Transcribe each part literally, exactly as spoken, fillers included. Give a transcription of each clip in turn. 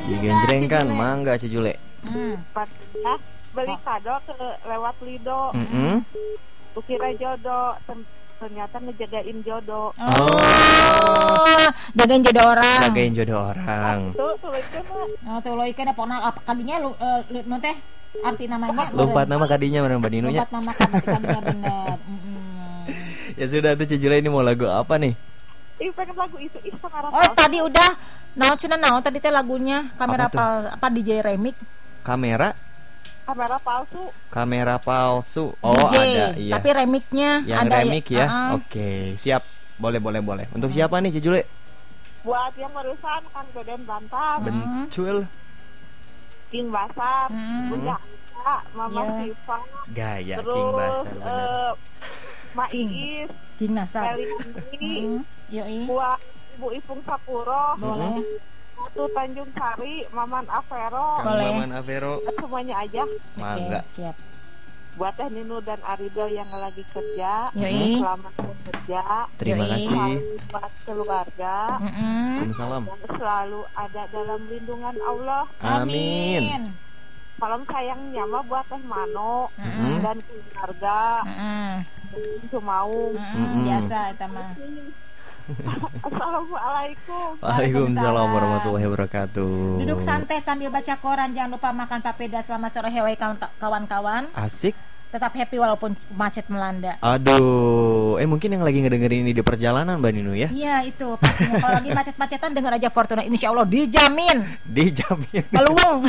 Digenjrengkan, mangga Cijule. Hmm. Ya, beli kado ke lewat Lido. Mm-mm. Kukira jodoh, ternyata ngejagain jodoh. Oh, jagain jodoh orang. Jagain jodoh orang. Tuh, tuliskan mah. Oh, tuh lo ikan apa apa kadinya lu uh, nu teh arti namanya? Lupa nama kadinya bener Mbak Ninu ya. Lupa nama kadinya bener. Ya sudah tuh Cijule, ini mau lagu apa nih? Ih, pengen lagu itu ih sekarang. Oh, tadi udah naon cenah naon tadi teh lagunya kamera Apa tuh? pal apa D J remix. Kamera Kamera palsu. Kamera palsu. Oh, D J, ada iya. tapi remixnya Yang ada remix ya. uh-uh. Oke, siap. Boleh boleh boleh. Untuk siapa nih Cijule? Buat yang barusan kan Goden Bantam, Bencul. King Basar, Hmm. Bunda Ika, Mama Yeah. Siva, Gaya terus King Basar bener. eh, Mak King. Iis, King Nasar. Meli Andi, Heeh. Yoi. buat Ibu Ipung Sapuro, Boleh. Satu Tanjung Sari, Maman Avero, Kang Boleh. Maman Avero. semuanya aja. Mangga. Oke, siap. Buat Teh Ninu dan Arido yang lagi kerja, Yoi. selamat bekerja. Terima Yoi. kasih. Selalu buat keluarga, Heeh. Waalaikumsalam. dan selalu ada dalam lindungan Allah. Amin. Salam sayangnya mah buat Teh Mano Heeh. dan keluarga, Heeh. Sumaung. Heeh. Biasa eta mah. Assalamualaikum. Waalaikumsalam warahmatullahi wabarakatuh. Duduk santai sambil baca koran, jangan lupa makan papeda. Selamat sore hewai kawan-kawan. Asik. Tetap happy walaupun macet melanda. Aduh, eh mungkin yang lagi ngedengerin ini di perjalanan Mbak Ninu ya? Iya itu pastinya. Kalau lagi macet-macetan denger aja Fortuna, insya Allah dijamin Dijamin. peluang.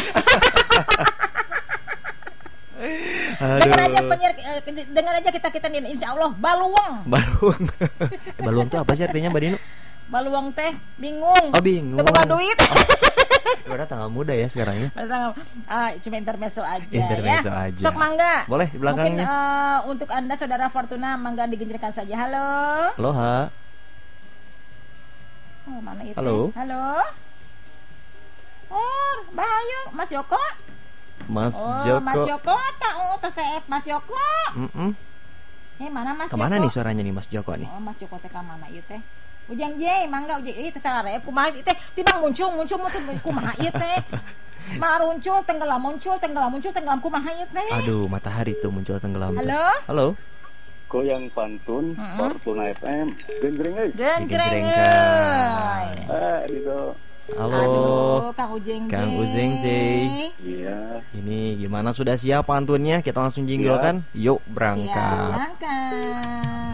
Aduh. Dengar aja penyiar, eh, dengar aja kita kita nih, insya Allah baluang. Baluang. Baluang tuh apa sih artinya Mbak Ninu? Baluang teh bingung. Oh bingung. Teu boga duit. Udah tanggal muda ya sekarang ya. Ah, cuma intermezzo aja. Intermezzo ya. aja. Sok mangga. Boleh di belakangnya. Mungkin eh, untuk Anda saudara Fortuna, mangga digenjrengkan saja. Halo. Aloha. Oh, mana itu? Halo. Halo. Oh, Bahayu, Mas Joko. Mas Oh, Joko. Mas Joko, tahu teh seep Mas Joko. Mm-mm. Eh, mana Mas Kemana Joko? nih suaranya nih Mas Joko nih? Oh, Mas Joko teh ka mana ieu teh? Ujang J, mangga Ujang. Ih, teh salah rep kumaha ieu teh? Timbang muncul, muncul, muncul kumaha ieu teh? Maruncul, tenggelam, muncul, tenggelam, muncul, tenggelam kumaha ieu teh? Aduh, matahari tuh muncul tenggelam. tuh. Halo? Halo. Goyang pantun, Mm-mm. Fortuna F M, genjreng euy. Genjreng. Digenjrengkan. Eh, Rido. Halo. Aduh, Kang Ujeng J. Kang Ujeng J. Iya. Ini gimana, sudah siap pantunnya? Kita langsung jingle Siap. kan? Yuk Siap, berangkat. berangkat.